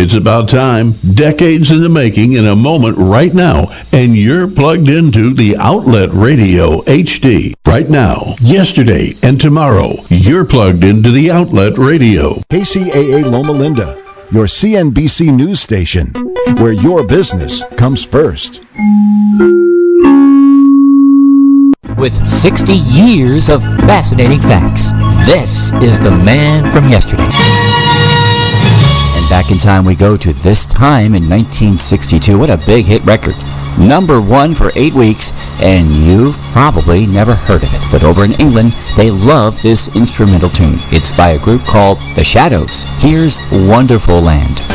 It's about time. Decades in the making in a moment right now, and you're plugged into the Outlet Radio HD. Right now, yesterday, and tomorrow, you're plugged into the Outlet Radio. KCAA Loma Linda, your CNBC news station, where your business comes first. With 60 years of fascinating facts, this is the man from yesterday. And back in time we go to this time in 1962. What a big hit record. #1 for 8 weeks, and you've probably never heard of it. But over in England, they love this instrumental tune. It's by a group called The Shadows. Here's Wonderful Land.